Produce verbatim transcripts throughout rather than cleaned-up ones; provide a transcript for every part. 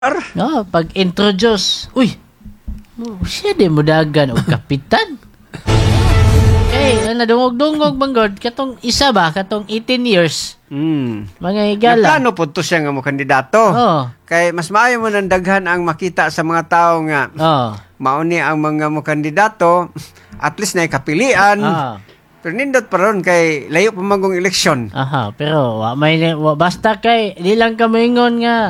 No, pag-introduce, uy, mo siya di mo dagan og kapitan. Okay, ang nadungog-dungog banggod katong isa ba katong eighteen years. Mm. Mga higala. Plano po to siya nga mo kandidato. Oh. Kay mas maayo mo nang daghan ang makita sa mga tao nga. Oh. Mauni ang mga mo kandidato, at least na kapilian. Ah. Pero nindot pa ron kay layo pa magong eleksyon. Aha, pero wa may wa, basta kay di lang ka moingon nga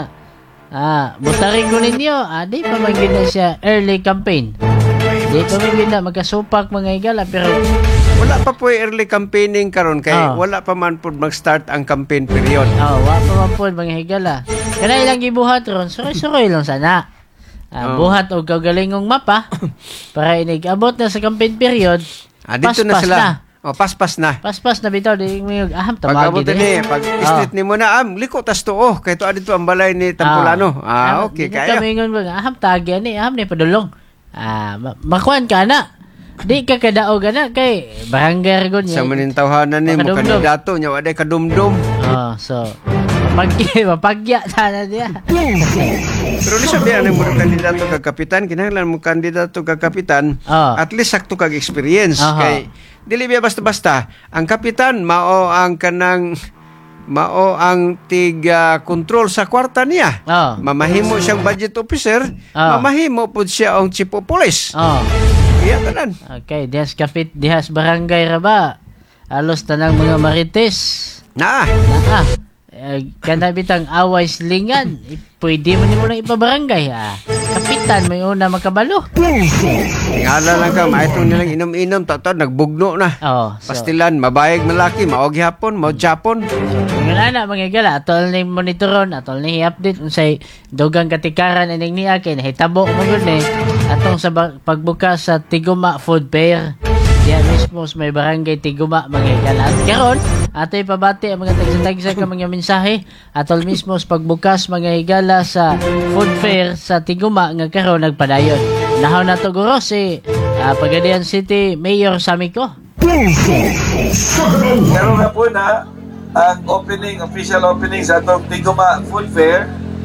ah, butarin ko ninyo. Ah, di pa man gina siya early campaign. Di pa man gina magkasupak mga higala pero wala pa po yung early campaigning karon kay Oh. wala pa man po mag-start ang campaign period. oh, wa pa man po mga higala. Kana ilang gibuhat ron, suroy-suroy lang sana. Ah, Oh. buhat og kagalingong mapa para inig-abot na sa campaign period. Ah, dito na paspas sila. na. O, paspas na. Paspas na bitaw di mo yung aham Pag abot tawagin ni, pag street ni mo na, am, liko tas to, oh, kay to adito ang balay ni Tampulano. Ah, okay, kaya. kaya. Kami ngon ba, aham tagi ani, aham ni padulong. Ah, ma- makuan ka na. Di ka kadaog na kay barangay gon Sa manintawhanan ni mo Makadumdum. kandidato nya waday kadumdum. Oh, so mapagya, mapagya sana diya. Pero di sabihan mo kandidato kag kapitan, kinahanglan mo kandidato kag kapitan, Oh. at least sakto kag experience. Aha. Kay dili biya basta-basta. Ang kapitan mao ang kanang mao ang tiga control sa kwarta niya. Oh. Mamahimo siyang budget officer, Ah. mamahimo pud siya ang chief of police. Oh. Iya tanan. Okay, dihas kapit, dihas barangay ra ba? Alos tanang mga marites. Na. Naa. Eh, kana bitang away silingan. Eh, pwede mo nimo lang ipabarangay ah. Kapitan may una makabalo. Tingala lang ka, maitong nilang inom-inom, tato nagbugno na. Oh, so, Pastilan, mabayag malaki, maog hapon, maog japon. Nga na mga gala, atol ni monitoron, atol ni i-update unsay dugang katikaran ining niya kay nahitabo mo gud ni atong sa ba- pagbukas sa Tiguma Food Fair. Diya mismo sa may barangay Tiguma mga gala. At karon atoy pabati ang mga tagsa-tagsa ka mga mensahe atol mismo sa pagbukas mga higala sa Food Fair sa Tiguma nga karon nagpadayon. Nahaw na to guro si uh, Pagadian City Mayor Samiko. Karoon na po na ang opening, official opening sa itong Tiguma Food Fair.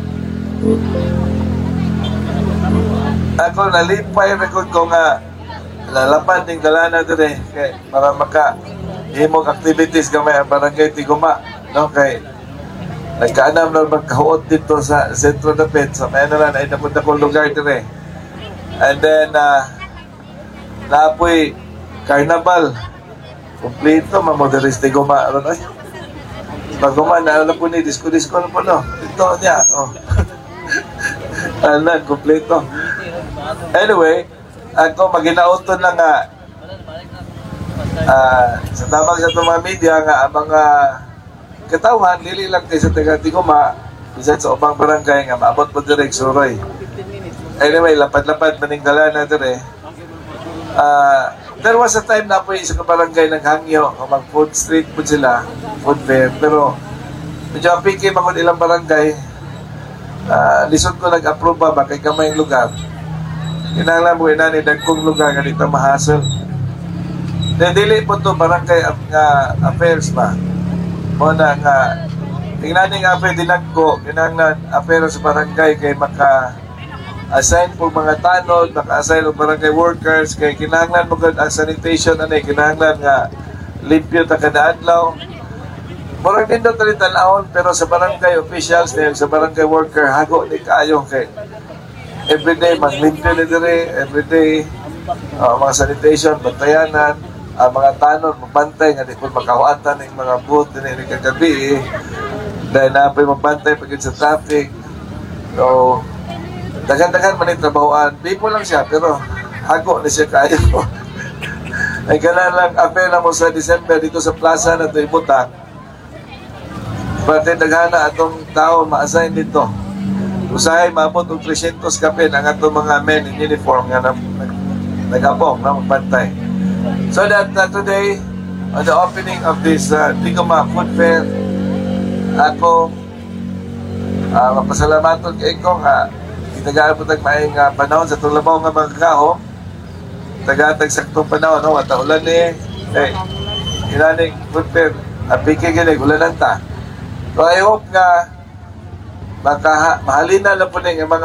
Ako nalipay record ko nga lalapan ng kalana din eh para maka himog activities kami ang barangay Tiguma, no? Kay nagkaanam na magkahuot dito sa sentro na pet sa may na lang ay napunta kong lugar din eh. And then uh, naapoy carnival kompleto mamodelis Tiguma ron ay Paguma na alam po ni disco-disco na po no ito niya oh. Alam, kompleto. Anyway, ako maginauton lang nga uh, sa tamang sa itong mga media nga ang mga katawhan, lili lang kayo sa taga-Tiguma bisan sa ubang barangay nga maabot po direk suroy. Anyway, lapad-lapad maninggalan na dire. Uh, there was a time na po yung isang barangay naghangyo o mag-food street po sila, food fair, pero medyo apiki mga ilang barangay. Uh, lisod ko nag-approve ba kay kamay lugar. Kinahanglan mo inani dagkong lugar nga dito mahasel. Then dili po to barangay nga affairs ba. Mo na nga tingnan ni nga pwede dinagko kinahanglan affairs sa barangay kay maka assign po mga tanod, maka-assign og barangay workers kay kinahanglan mo gud ang sanitation ani kinahanglan nga limpyo ta kada adlaw. Murag din daw talitan-ahon pero sa barangay officials na sa barangay worker hago ni kaayo kay everyday maglimpyo ni dire everyday uh, mga sanitation bantayanan uh, mga tanod magbantay nga di po makawatan ng mga booth din ni kagabi eh. Dahil na po magbantay pagid sa traffic so dagan-dagan man yung trabahoan people lang siya pero hago ni siya kaayo ay gana lang apel na mo sa December dito sa plaza na ito ibutang. Pati daghana atong tao ma-assign dito. Usahay maabot og three hundred kapin ang atong mga men in uniform nga nag-abong na magbantay. So that uh, today, on the opening of this uh, Tiguma Food Fair, ako uh, mapasalamaton kay ko nga itagaan po tag maayong uh, panahon sa tulabaw nga mga kahom. Tagatag saktong panahon, no? Wata ulan ni eh, inaning Food Fair, apike gini, ulanan ta. So I hope nga maka mahalina lang po ning mga